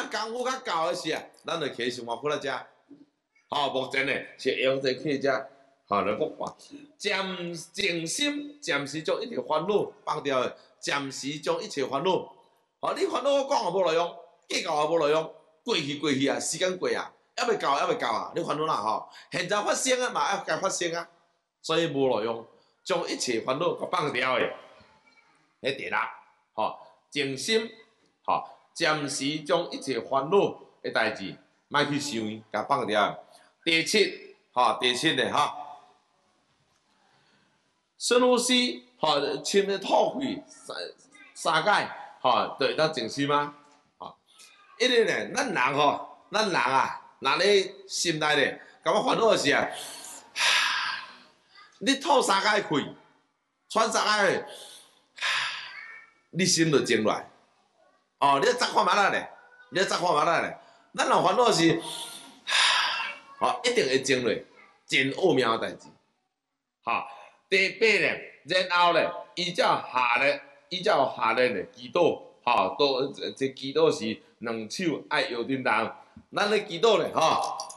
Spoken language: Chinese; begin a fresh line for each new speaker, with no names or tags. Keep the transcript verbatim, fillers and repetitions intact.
啊功夫较够的时啊，咱就起生活苦来食。吼、目前呢是用这去食，吼来不管。暂静心，暂时将一切烦恼放掉的，暂时将一切烦恼。吼、你烦恼我讲也无路用，计较也无路用，过去过去啊，时间过啊，还未到还未到啊，你烦恼啦吼。现在发生啊嘛，要该发生啊，所以无路用，将一切烦恼给放掉的，迄第六，吼、静心，吼、暂时将一切烦恼的代志，莫去想，甲放掉。第七，吼、第七呢，吼，深呼吸，吼、深的吐气三三解，吼、就会当静心吗？吼，因为呢，咱人吼，咱人啊，若咧心内咧，感觉烦恼的时啊，你吐三解气，喘三解气，你心就静落来。哦，你再看觅仔咧，你再看觅仔咧，咱若烦恼是。吼，一定会静落，真奥妙的代志。吼，第八咧，然后咧，依照下咧，依照下咧咧祈祷，吼，都这祈祷是两手爱摇叮当。咱咧祈祷咧，吼，